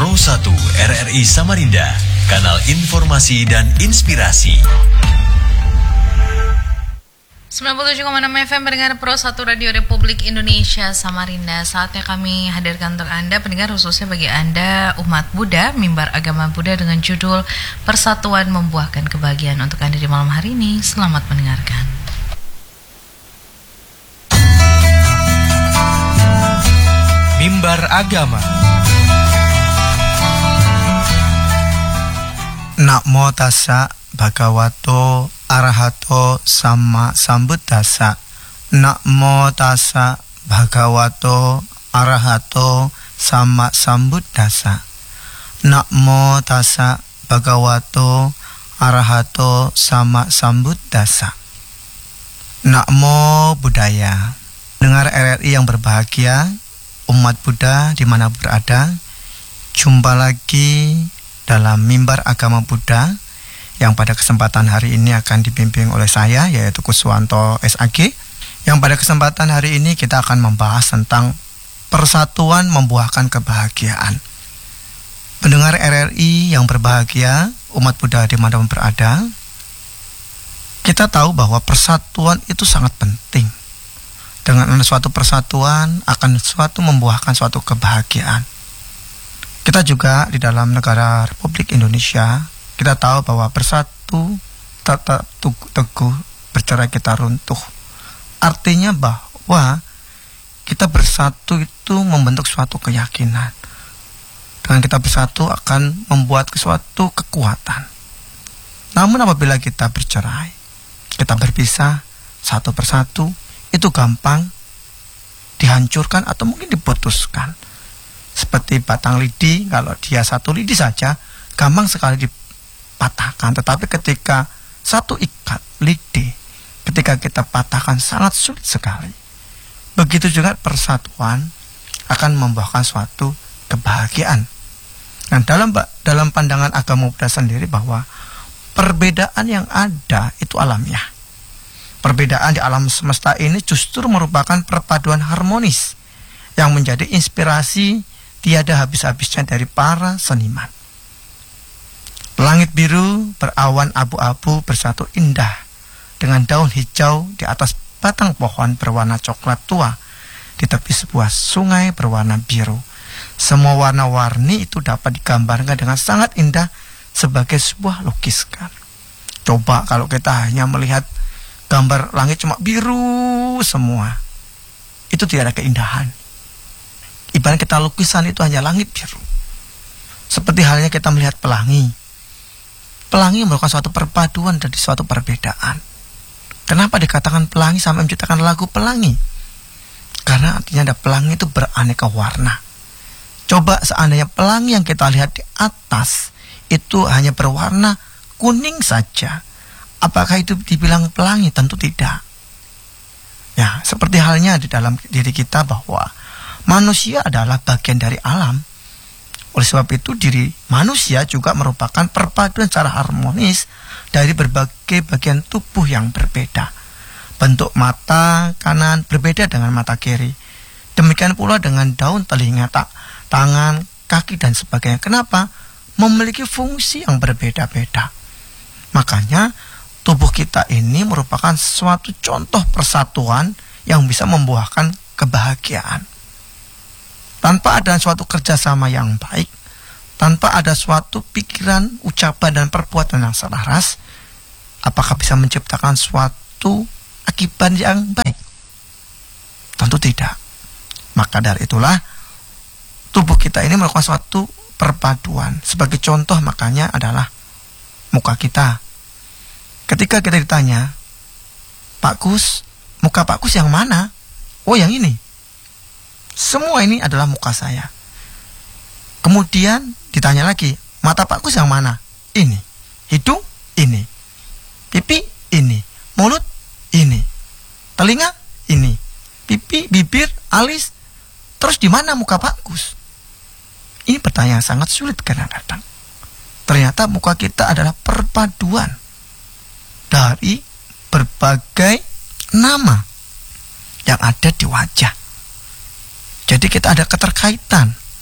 Pro 1 RRI Samarinda, kanal informasi dan inspirasi. 97,6 FM pendengar Pro 1 Radio Republik Indonesia Samarinda. Saatnya kami hadirkan untuk Anda pendengar, khususnya bagi Anda umat Buddha, mimbar agama Buddha dengan judul Persatuan Membuahkan Kebahagiaan. Untuk Anda di malam hari ini, selamat mendengarkan. Mimbar Agama. Namo tassa bhagavato arahato sama sambuddhassa. Namo tassa bhagavato arahato sama sambuddhassa. Namo tassa bhagavato arahato sama sambuddhassa. Namo Buddhaya. Dengar RRI yang berbahagia, umat Buddha di mana berada, jumpa lagi dalam mimbar agama Buddha yang pada kesempatan hari ini akan dibimbing oleh saya, yaitu Kuswanto SAG. Yang pada kesempatan hari ini kita akan membahas tentang persatuan membuahkan kebahagiaan. Pendengar RRI yang berbahagia, umat Buddha di mana berada, kita tahu bahwa persatuan itu sangat penting. Dengan suatu persatuan akan suatu membuahkan suatu kebahagiaan. Kita juga di dalam negara Republik Indonesia, kita tahu bahwa bersatu tetap teguh, bercerai kita runtuh. Artinya bahwa kita bersatu itu membentuk suatu keyakinan. Dengan kita bersatu akan membuat suatu kekuatan. Namun apabila kita bercerai, kita berpisah satu persatu, itu gampang dihancurkan atau mungkin diputuskan. Seperti batang lidi, kalau dia satu lidi saja gampang sekali dipatahkan. Tetapi ketika satu ikat lidi, ketika kita patahkan sangat sulit sekali. Begitu juga persatuan akan membuahkan suatu kebahagiaan. Nah, dalam pandangan agama Buddha sendiri bahwa perbedaan yang ada itu alamiah. Perbedaan di alam semesta ini justru merupakan perpaduan harmonis yang menjadi inspirasi tiada habis-habisnya dari para seniman. Langit biru berawan abu-abu bersatu indah dengan daun hijau di atas batang pohon berwarna coklat tua di tepi sebuah sungai berwarna biru. Semua warna-warni itu dapat digambarkan dengan sangat indah sebagai sebuah lukisan. Coba kalau kita hanya melihat gambar langit cuma biru semua, itu tidak ada keindahan. Ibarat kita lukisan itu hanya langit biru. Seperti halnya kita melihat pelangi. Pelangi merupakan suatu perpaduan dari suatu perbedaan. Kenapa dikatakan pelangi sampai menciptakan lagu pelangi? Karena artinya ada pelangi itu beraneka warna. Coba seandainya pelangi yang kita lihat di atas itu hanya berwarna kuning saja, apakah itu dibilang pelangi? Tentu tidak. Ya, seperti halnya di dalam diri kita bahwa manusia adalah bagian dari alam. Oleh sebab itu diri manusia juga merupakan perpaduan secara harmonis dari berbagai bagian tubuh yang berbeda. Bentuk mata kanan berbeda dengan mata kiri. Demikian pula dengan daun telinga, tangan, kaki dan sebagainya. Kenapa? Memiliki fungsi yang berbeda-beda. Makanya tubuh kita ini merupakan suatu contoh persatuan yang bisa membuahkan kebahagiaan. Tanpa ada suatu kerjasama yang baik, tanpa ada suatu pikiran, ucapan, dan perbuatan yang selaras, apakah bisa menciptakan suatu akibat yang baik? Tentu tidak. Maka dari itulah, tubuh kita ini merupakan suatu perpaduan. Sebagai contoh makanya adalah muka kita. Ketika kita ditanya, Pak Kus, muka Pak Kus yang mana? Oh, yang ini. Semua ini adalah muka saya. Kemudian ditanya lagi, mata Pak Kus yang mana? Ini. Hidung? Ini. Pipi? Ini. Mulut? Ini. Telinga? Ini. Pipi, bibir, alis. Terus di mana muka Pak Kus? Ini pertanyaan sangat sulit kadang-kadang. Ternyata muka kita adalah perpaduan dari berbagai nama yang ada di wajah. Jadi kita ada keterkaitan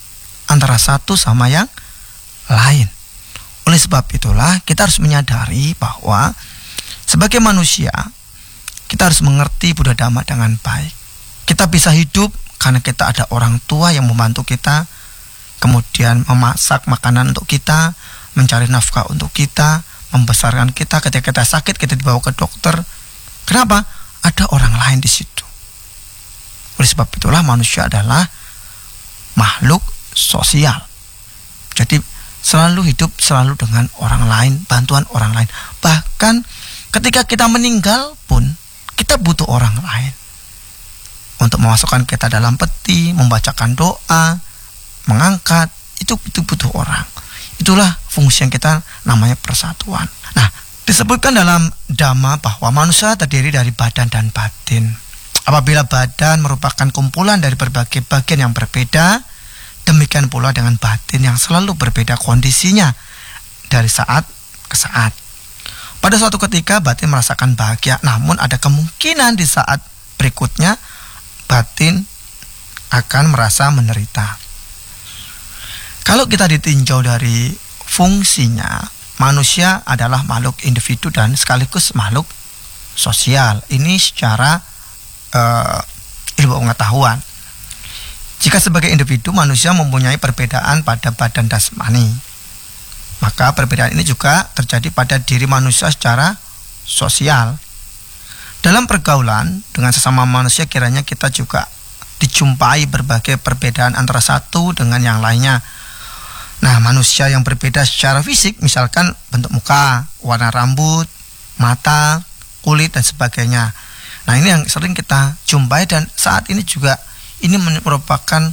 antara satu sama yang lain. Oleh sebab itulah kita harus menyadari bahwa sebagai manusia kita harus mengerti Buddha Dhamma dengan baik. Kita bisa hidup karena kita ada orang tua yang membantu kita, kemudian memasak makanan untuk kita, mencari nafkah untuk kita, membesarkan kita. Ketika kita sakit kita dibawa ke dokter. Kenapa? Ada orang lain di situ. Oleh sebab itulah manusia adalah makhluk sosial. Jadi selalu hidup selalu dengan orang lain, bantuan orang lain. Bahkan ketika kita meninggal pun kita butuh orang lain untuk memasukkan kita dalam peti, membacakan doa, mengangkat. Itu butuh orang. Itulah fungsi yang kita namanya persatuan. Nah, disebutkan dalam Dhamma bahwa manusia terdiri dari badan dan batin. Apabila badan merupakan kumpulan dari berbagai bagian yang berbeda, demikian pula dengan batin yang selalu berbeda kondisinya dari saat ke saat. Pada suatu ketika batin merasakan bahagia, namun ada kemungkinan di saat berikutnya batin akan merasa menderita. Kalau kita ditinjau dari fungsinya, manusia adalah makhluk individu dan sekaligus makhluk sosial. Ini secara ilmu pengetahuan. Jika sebagai individu manusia mempunyai perbedaan pada badan jasmani, maka perbedaan ini juga terjadi pada diri manusia secara sosial. Dalam pergaulan dengan sesama manusia kiranya kita juga dijumpai berbagai perbedaan antara satu dengan yang lainnya. Nah, manusia yang berbeda secara fisik, misalkan bentuk muka, warna rambut, mata, kulit dan sebagainya. Nah, ini yang sering kita jumpai dan saat ini juga ini merupakan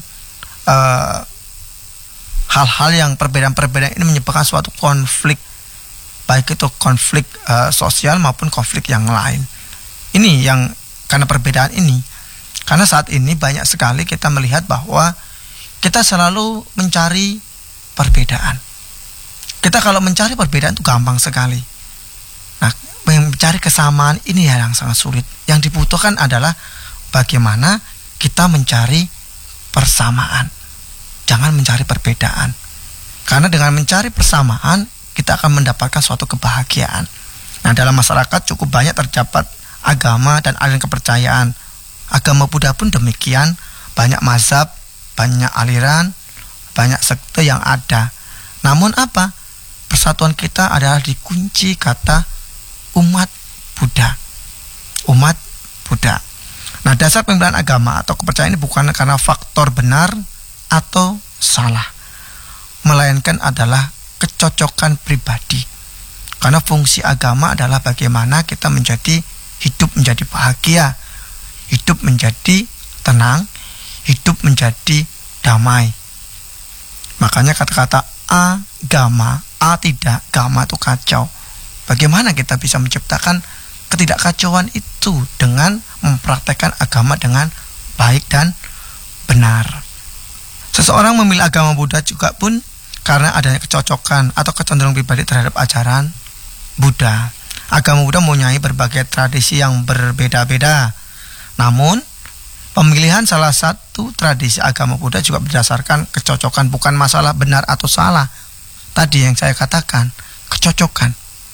hal-hal yang perbedaan-perbedaan ini menyebabkan suatu konflik, baik itu konflik sosial maupun konflik yang lain. Ini yang karena perbedaan ini, karena saat ini banyak sekali kita melihat bahwa kita selalu mencari perbedaan. Kita kalau mencari perbedaan itu gampang sekali. Nah, mencari kesamaan ini yang sangat sulit. Yang dibutuhkan adalah bagaimana kita mencari persamaan. Jangan mencari perbedaan. Karena dengan mencari persamaan, kita akan mendapatkan suatu kebahagiaan. Nah, dalam masyarakat cukup banyak terdapat agama dan aliran kepercayaan. Agama Buddha pun demikian, banyak mazhab, banyak aliran, banyak sekte yang ada. Namun apa? Persatuan kita adalah dikunci kata umat Buddha. Umat Buddha. Nah, dasar pembelaan agama atau kepercayaan ini bukan karena faktor benar atau salah, melainkan adalah kecocokan pribadi. Karena fungsi agama adalah bagaimana kita hidup menjadi bahagia, hidup menjadi tenang, hidup menjadi damai. Makanya kata-kata agama, tidak, agama itu kacau. Bagaimana kita bisa menciptakan ketidakkacauan itu dengan mempraktekkan agama dengan baik dan benar. Seseorang memilih agama Buddha juga pun karena adanya kecocokan atau kecenderungan pribadi terhadap ajaran Buddha. Agama Buddha mempunyai berbagai tradisi yang berbeda-beda. Namun, pemilihan salah satu tradisi agama Buddha juga berdasarkan kecocokan, bukan masalah benar atau salah. Tadi yang saya katakan, kecocokan.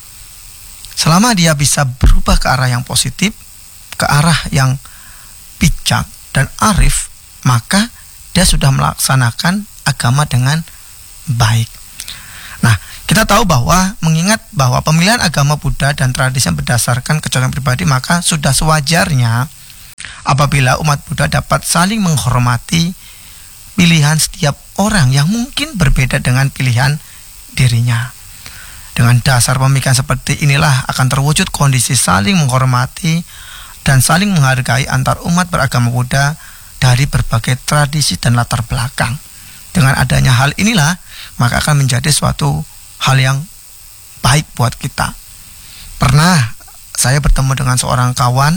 Selama dia bisa berubah ke arah yang positif, ke arah yang bijak dan arif, maka dia sudah melaksanakan agama dengan baik. Nah, kita tahu bahwa mengingat bahwa pemilihan agama Buddha dan tradisi yang berdasarkan kecocokan pribadi, maka sudah sewajarnya apabila umat Buddha dapat saling menghormati pilihan setiap orang yang mungkin berbeda dengan pilihan dirinya. Dengan dasar pemikiran seperti inilah akan terwujud kondisi saling menghormati dan saling menghargai antar umat beragama Buddha dari berbagai tradisi dan latar belakang. Dengan adanya hal inilah, maka akan menjadi suatu hal yang baik buat kita. Pernah saya bertemu dengan seorang kawan,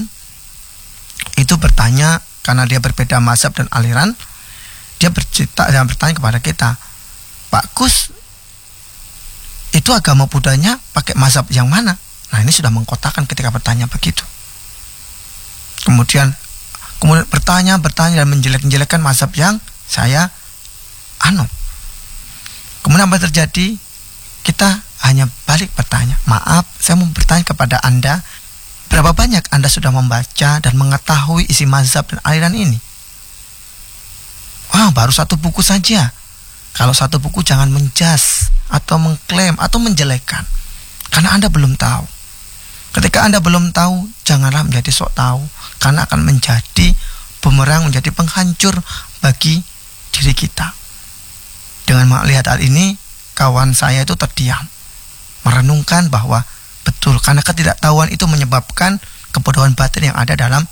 itu bertanya, karena dia berbeda mazhab dan aliran, dia bertanya kepada kita, Pak Gus, itu agama Buddhanya pakai mazhab yang mana? Nah, ini sudah mengkotakkan ketika bertanya begitu. Kemudian bertanya dan menjelek-jelekkan mazhab yang saya anut. Kemudian apa yang terjadi? Kita hanya balik bertanya, maaf, saya mau bertanya kepada Anda, berapa banyak Anda sudah membaca dan mengetahui isi mazhab dan aliran ini? Wah, baru 1 buku saja. Kalau 1 buku jangan menjas atau mengklaim atau menjelekkan, karena Anda belum tahu. Ketika Anda belum tahu, janganlah menjadi sok tahu, karena akan menjadi bumerang, menjadi penghancur bagi diri kita. Dengan melihat hal ini, kawan saya itu terdiam, merenungkan bahwa betul, karena ketidaktahuan itu menyebabkan kebodohan batin yang ada dalam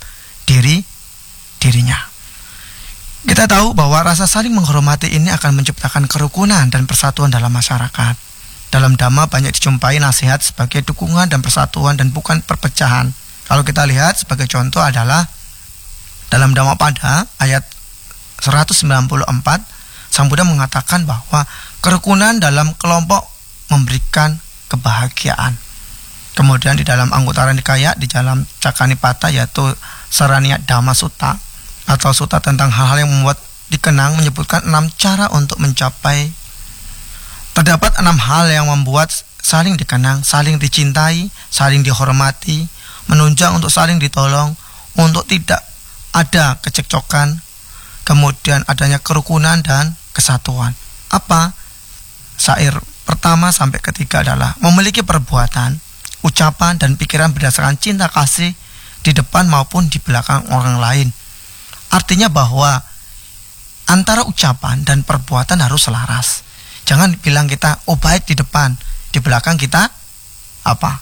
dirinya. Kita tahu bahwa rasa saling menghormati ini akan menciptakan kerukunan dan persatuan dalam masyarakat. Dalam Dhamma banyak dijumpai nasihat sebagai dukungan dan persatuan dan bukan perpecahan. Kalau kita lihat sebagai contoh adalah dalam Dhammapada ayat 194, Sang Buddha mengatakan bahwa kerukunan dalam kelompok memberikan kebahagiaan. Kemudian di dalam Anguttara Nikaya, di dalam Cakkanipata, yaitu Saraniya Dhamma Sutta atau sutta tentang hal-hal yang membuat dikenang, menyebutkan 6 cara untuk mencapai. Terdapat 6 hal yang membuat saling dikenang, saling dicintai, saling dihormati, menunjang untuk saling ditolong, untuk tidak ada kecekcokan, kemudian adanya kerukunan dan kesatuan. Apa? Syair pertama sampai ketiga adalah memiliki perbuatan, ucapan dan pikiran berdasarkan cinta kasih di depan maupun di belakang orang lain. Artinya bahwa antara ucapan dan perbuatan harus selaras. Jangan bilang kita baik di depan, di belakang kita apa?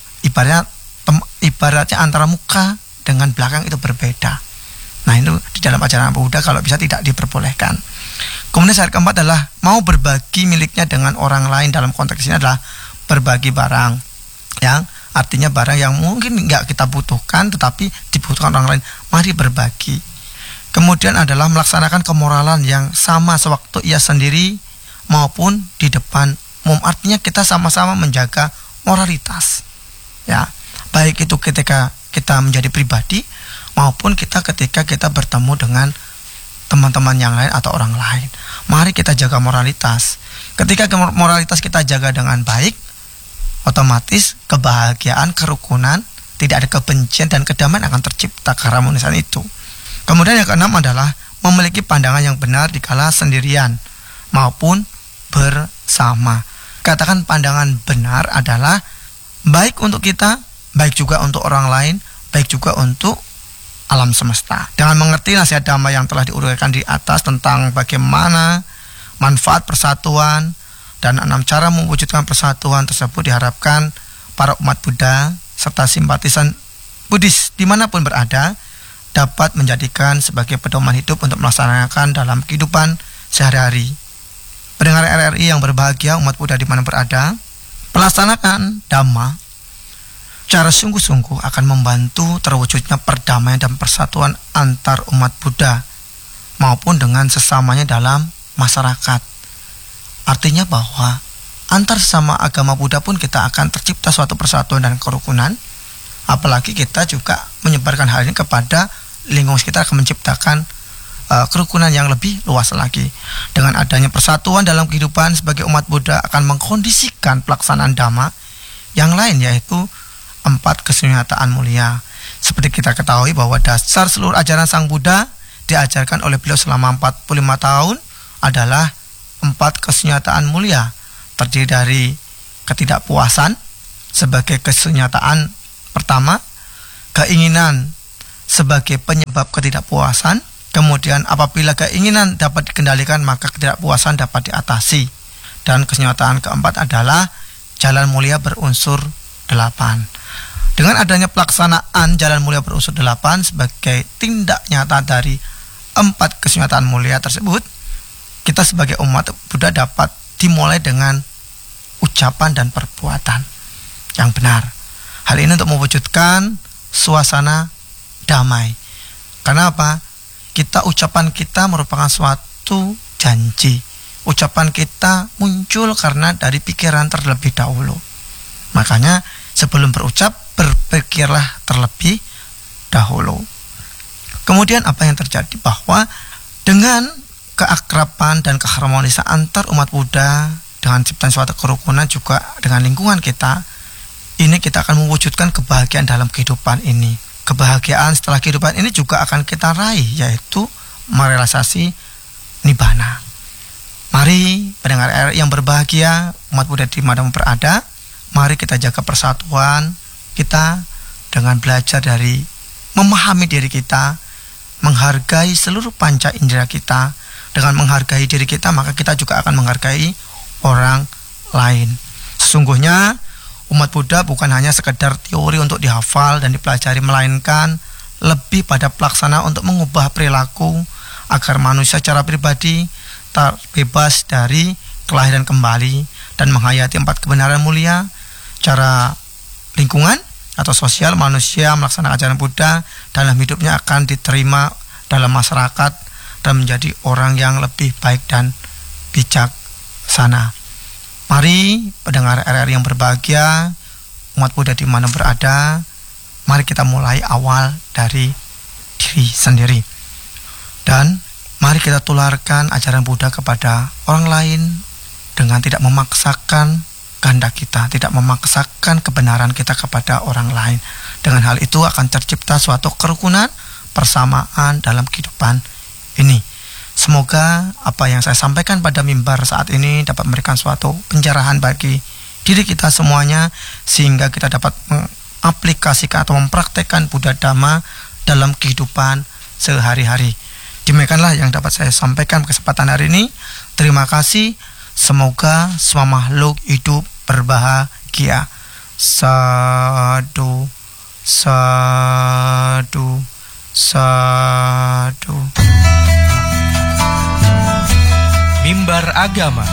Ibaratnya antara muka dengan belakang itu berbeda. Nah, itu di dalam ajaran Buddha kalau bisa tidak diperbolehkan. Kemudian syarat keempat adalah mau berbagi miliknya dengan orang lain. Dalam konteks ini adalah berbagi barang, yang artinya barang yang mungkin nggak kita butuhkan tetapi dibutuhkan orang lain, mari berbagi. Kemudian adalah melaksanakan kemoralan yang sama sewaktu ia sendiri maupun di depan umum. Artinya kita sama-sama menjaga moralitas, ya, baik itu ketika kita menjadi pribadi maupun ketika kita bertemu dengan teman-teman yang lain atau orang lain. Mari kita jaga moralitas. Ketika moralitas kita jaga dengan baik, otomatis kebahagiaan, kerukunan, tidak ada kebencian dan kedamaian akan tercipta, keharmonisan itu. Kemudian yang keenam adalah memiliki pandangan yang benar dikala sendirian maupun bersama. Katakan pandangan benar adalah baik untuk kita, baik juga untuk orang lain, baik juga untuk alam semesta. Dengan mengerti nasihat Dhamma yang telah diuraikan di atas tentang bagaimana manfaat persatuan dan 6 cara mewujudkan persatuan tersebut, diharapkan para umat Buddha serta simpatisan Buddhis dimanapun berada dapat menjadikan sebagai pedoman hidup untuk melaksanakan dalam kehidupan sehari-hari. Pendengar RRI yang berbahagia, umat Buddha di mana berada, pelaksanakan Dhamma secara sungguh-sungguh akan membantu terwujudnya perdamaian dan persatuan antar umat Buddha maupun dengan sesamanya dalam masyarakat. Artinya bahwa antar sesama agama Buddha pun kita akan tercipta suatu persatuan dan kerukunan. Apalagi kita juga menyebarkan hal ini kepada lingkungan sekitar, akan menciptakan kerukunan yang lebih luas lagi. Dengan adanya persatuan dalam kehidupan sebagai umat Buddha akan mengkondisikan pelaksanaan Dhamma yang lain, yaitu 4 kesunyataan mulia. Seperti kita ketahui bahwa dasar seluruh ajaran Sang Buddha diajarkan oleh beliau selama 45 tahun adalah 4 kesunyataan mulia, terdiri dari ketidakpuasan sebagai kesunyataan pertama, keinginan sebagai penyebab ketidakpuasan, kemudian apabila keinginan dapat dikendalikan maka ketidakpuasan dapat diatasi, dan kesunyataan keempat adalah jalan mulia berunsur 8. Dengan adanya pelaksanaan jalan mulia berunsur 8 sebagai tindak nyata dari 4 kesunyataan mulia tersebut, kita sebagai umat Buddha dapat dimulai dengan ucapan dan perbuatan yang benar. Hal ini untuk mewujudkan suasana damai. Karena apa? Ucapan kita merupakan suatu janji. Ucapan kita muncul karena dari pikiran terlebih dahulu. Makanya sebelum berucap, berpikirlah terlebih dahulu. Kemudian apa yang terjadi? Bahwa dengan keakraban dan keharmonisan antar umat Buddha dengan ciptaan suatu kerukunan juga dengan lingkungan kita, ini kita akan mewujudkan kebahagiaan dalam kehidupan ini. Kebahagiaan setelah kehidupan ini juga akan kita raih, yaitu merealisasi nibbana. Mari pendengar RRI yang berbahagia, umat Buddha di mana berada, mari kita jaga persatuan kita dengan belajar dari memahami diri kita, menghargai seluruh panca indera kita. Dengan menghargai diri kita, maka kita juga akan menghargai orang lain. Sesungguhnya umat Buddha bukan hanya sekedar teori untuk dihafal dan dipelajari, melainkan lebih pada pelaksana untuk mengubah perilaku agar manusia secara pribadi terbebas dari kelahiran kembali dan menghayati 4 kebenaran mulia. Cara lingkungan atau sosial, manusia melaksanakan ajaran Buddha dalam hidupnya akan diterima dalam masyarakat dan menjadi orang yang lebih baik dan bijaksana. Mari pendengar RRI yang berbahagia, umat Buddha di mana berada, mari kita mulai awal dari diri sendiri. Dan mari kita tularkan ajaran Buddha kepada orang lain dengan tidak memaksakan kehendak kita, tidak memaksakan kebenaran kita kepada orang lain. Dengan hal itu akan tercipta suatu kerukunan, persamaan dalam kehidupan ini. Semoga apa yang saya sampaikan pada mimbar saat ini dapat memberikan suatu pencerahan bagi diri kita semuanya, sehingga kita dapat mengaplikasikan atau mempraktekkan Buddha Dhamma dalam kehidupan sehari-hari. Demikianlah yang dapat saya sampaikan kesempatan hari ini. Terima kasih. Semoga semua makhluk hidup berbahagia. Sadu, sadu, sadu. Mimbar Agama